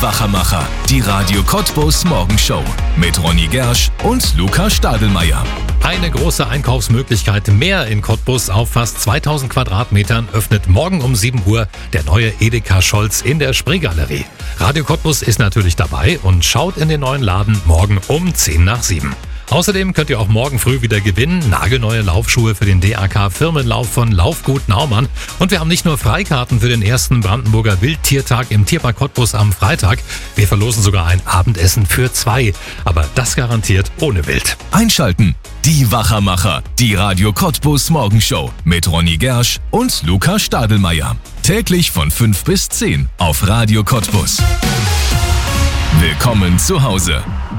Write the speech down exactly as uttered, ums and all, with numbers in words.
Wachermacher, die Radio Cottbus Morgenshow mit Ronny Gersch und Luca Stadelmeier. Eine große Einkaufsmöglichkeit mehr in Cottbus auf fast zweitausend Quadratmetern öffnet morgen um sieben Uhr der neue Edeka Scholz in der Spreegalerie. Radio Cottbus ist natürlich dabei und schaut in den neuen Laden morgen um zehn nach sieben. Außerdem könnt ihr auch morgen früh wieder gewinnen. Nagelneue Laufschuhe für den D A K-Firmenlauf von Laufgut Naumann. Und wir haben nicht nur Freikarten für den ersten Brandenburger Wildtiertag im Tierpark Cottbus am Freitag. Wir verlosen sogar ein Abendessen für zwei. Aber das garantiert ohne Wild. Einschalten. Die Wachermacher, die Radio Cottbus Morgenshow mit Ronny Gersch und Luca Stadelmeier. Täglich von fünf bis zehn auf Radio Cottbus. Willkommen zu Hause.